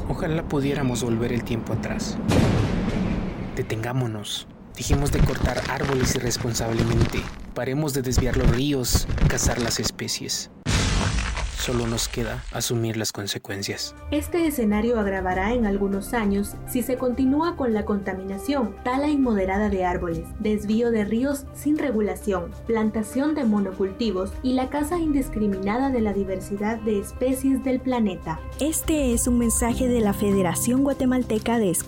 Ojalá pudiéramos volver el tiempo atrás. Detengámonos. Dejemos de cortar árboles irresponsablemente. Paremos de desviar los ríos, cazar las especies. Solo nos queda asumir las consecuencias. Este escenario agravará en algunos años si se continúa con la contaminación, tala inmoderada de árboles, desvío de ríos sin regulación, plantación de monocultivos y la caza indiscriminada de la diversidad de especies del planeta. Este es un mensaje de la Federación Guatemalteca de Escuelas